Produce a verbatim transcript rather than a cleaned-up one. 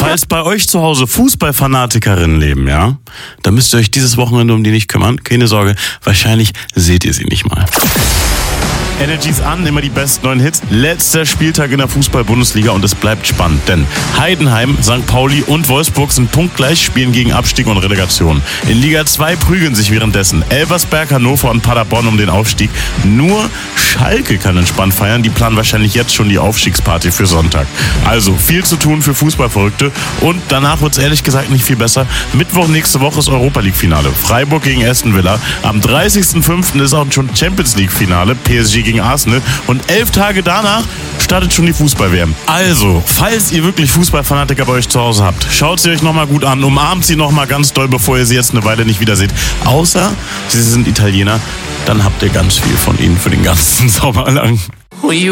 Falls bei euch zu Hause Fußballfanatikerinnen leben, ja, dann müsst ihr euch dieses Wochenende um die nicht kümmern. Keine Sorge, wahrscheinlich seht ihr sie nicht mal. Energy's an, immer die besten neuen Hits. Letzter Spieltag in der Fußball-Bundesliga und es bleibt spannend, denn Heidenheim, Sankt Pauli und Wolfsburg sind punktgleich, spielen gegen Abstieg und Relegation. In Liga zwei prügeln sich währenddessen Elversberg, Hannover und Paderborn um den Aufstieg. Nur Schalke kann entspannt feiern, die planen wahrscheinlich jetzt schon die Aufstiegsparty für Sonntag. Also viel zu tun für Fußballverrückte und danach wird es ehrlich gesagt nicht viel besser. Mittwoch nächste Woche ist Europa-League-Finale. Freiburg gegen Aston Villa. Am dreißigsten fünften ist auch schon Champions-League-Finale. P S G gegen Arsenal und elf Tage danach startet schon die Fußball-W M. Also, falls ihr wirklich Fußballfanatiker bei euch zu Hause habt, schaut sie euch nochmal gut an, umarmt sie nochmal ganz doll, bevor ihr sie jetzt eine Weile nicht wieder seht. Außer, sie sind Italiener, dann habt ihr ganz viel von ihnen für den ganzen Sommer lang.